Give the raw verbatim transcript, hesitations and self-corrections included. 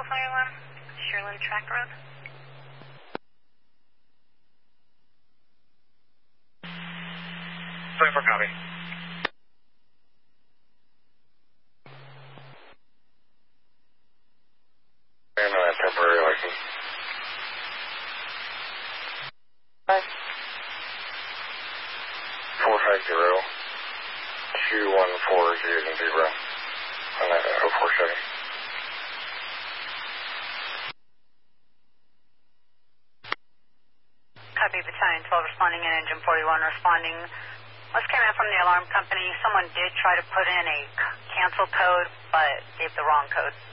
Echo forty-one, Sherland Track Road. Sorry for copy. And a temporary license. Hi. four five zero, two one four zero zero. On that oh four Chevy. Copy, Battalion twelve responding in, Engine forty-one responding. What's coming in from the alarm company? Someone did try to put in a cancel code, but gave the wrong code.